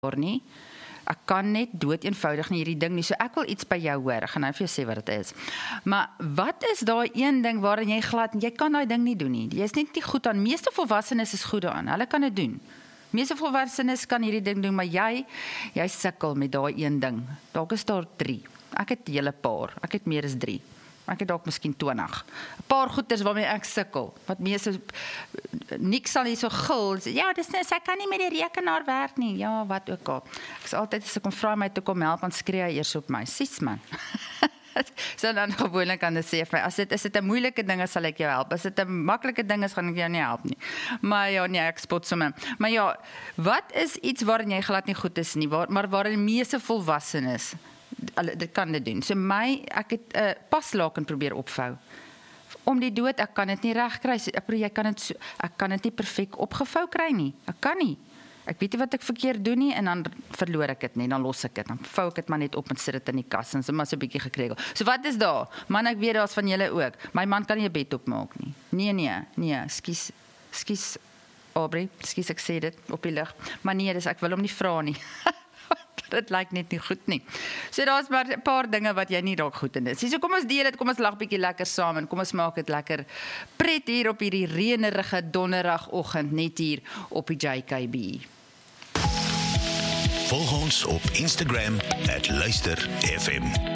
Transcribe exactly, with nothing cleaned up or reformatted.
nie. Ek kan net dood eenvoudig nie hierdie ding nie, so ek wil iets by jou hoor, ek gaan nou vir jou sê wat dit is. Maar wat is daai een ding waarin jy glad, jy kan daai ding nie doen nie, jy is net nie goed aan, meeste volwassenes is goed aan, hulle kan dit doen. Meeste volwassenes kan hierdie ding doen, maar jy, jy sukkel met daai een ding. Dalk is daar drie. Ek het 'n hele paar, ek het meer as drie. Ek het dalk miskien twintig. 'n Paar goeders waarmee ek sukkel. Wat meeste niks sal nie so gil. Ja, dis net, sy kan nie met die rekenaar werk nie. Ja, wat ook al. Ek sê altyd as ek kom vra my toe kom help, dan skree hy eers op my. Sies man. So dan gewoonlik aan die sê vir my, as dit is dit 'n moeilike ding, sal ek jou help. As dit 'n maklike ding is, gaan ek jou nie help nie. Maar ja, nee, ek spot sommer. Maar ja, wat is iets waarin jy glad nie goed is nie, waar, maar waarin die meeste volwassenes dit kan dit doen. So my, ek het 'n uh, paslaken probeer opvou. Om die dood, ek kan dit nie reg kry. Ek probeer, jy kan dit so, ek kan dit nie perfek opgevou kry nie. Ek kan nie. Ek weet nie wat ek verkeerd doen nie en dan verloor ek dit nie, dan los ek dit. Dan vou ek dit maar net op en sit dit in die kas en so maar so 'n bietjie gekregel. So wat is daar? Man, ek weet daar's van julle ook. My man kan nie 'n bed opmaak nie. Nee, nee, nee, skus. Skus Aubrey, skus ek sê dit op die lug. Maar nee, dis ek wil hom nie vra nie. Dit lyk net nie goed nie. So daar's maar 'n paar dinge wat jy nie dalk goed in is. So kom ons deel dit, kom ons lag bietjie lekker saam en kom ons maak dit lekker pret hier op hierdie reënerige donderdagoggend net hier op die J K B. Volg ons op Instagram at luister F M.